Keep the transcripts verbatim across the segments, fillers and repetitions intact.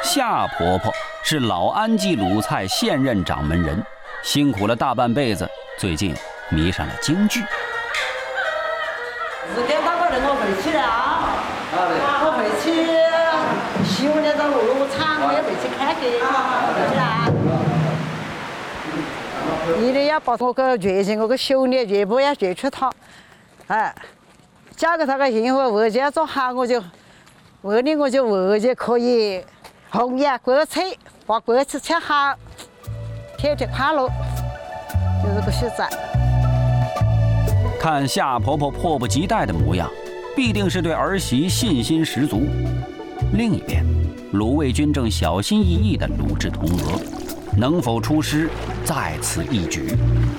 夏婆婆是老安记鲁菜现任掌门人，辛苦了大半辈子，最近迷上了京剧。 时间到个人我回去了啊！我回去修那个卤肉菜，我也回去看去。回去啦！一定要把我个学习，我个修炼全部要学出他。哎，嫁给他个幸福，回家做好我就，为了我就回去可以弘扬国粹，把国粹吃好，天天快乐，就是个实在。 看夏婆婆迫不及待的模样，必定是对儿媳信心十足。另一边，鲁卫军正小心翼翼地卤制铜鹅，能否出师，在此一举。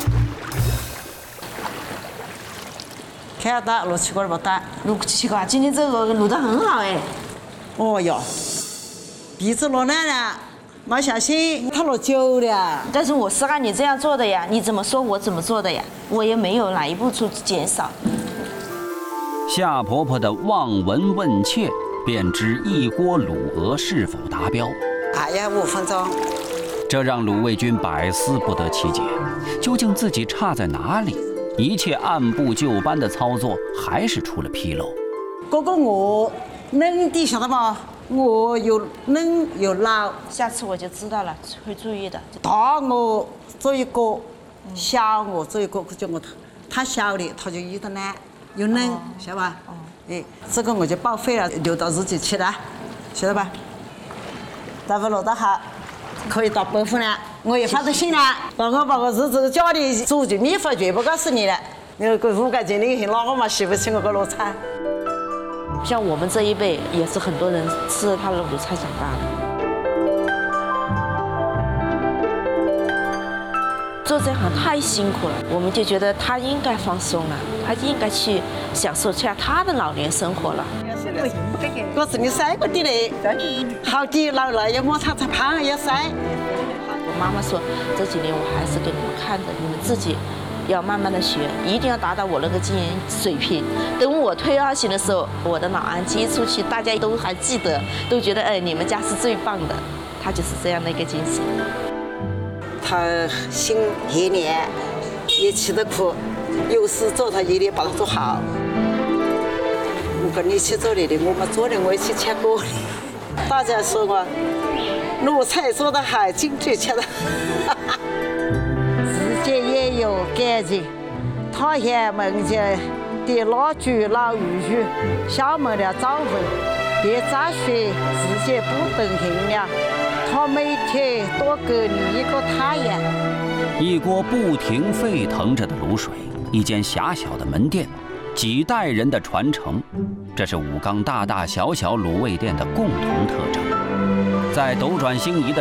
看到六七个不大， 六七个，今天这个卤得很好哎。 哦哟，鼻子落烂了，没小心，他落久了。 但是我是按你这样做的呀，你怎么说我怎么做的呀，我也没有哪一步处减少。 夏婆婆的望闻问切，便知一锅卤鹅是否达标。 哎呀，五分钟。 这让鲁卫军百思不得其解，究竟自己差在哪里？一切按部就班的操作，还是出了纰漏。 这个鹅嫩的晓得吗？鹅又嫩又老。 下次我就知道了，会注意的。 大鹅做一个，小鹅做一个，叫我太小的，它就有点烂又嫩， 哦、 晓得吧？哦、哎，这个我就报废了，留到自己吃了，晓得吧？待会落得好，可以打包分了。我也发短信了，把我把我日子家里煮的秘法全部告诉你了。那个五块钱那个哪个嘛洗不起我个卤菜？ 像我们这一辈也是很多人吃他的卤菜长大的。做这行太辛苦了，我们就觉得他应该放松了，他应该去享受一下他的老年生活了。 我是你晒过的嘞，好的老了要摩擦才胖要晒。 我妈妈说这几年我还是给你们看着，你们自己要慢慢的学，一定要达到我那个经验水平。等我退二型的时候，我的老安接出去，大家都还记得，都觉得哎，你们家是最棒的。他就是这样的一个精神。 他心黑脸，也吃得苦，有事做他一定把它做好。我跟你一起做的的，我们做的我一起吃过的。大家说我卤菜做得好，京剧吃的。自己也有感情，他乡门前的老猪老鱼鱼，厦门的早饭，别再说自己不等行了。他每天多给你一个太阳。 一锅不停沸腾着的卤水，一间狭小的门店，几代人的传承，这是武冈大大小小卤味店的共同特征。在斗转星移的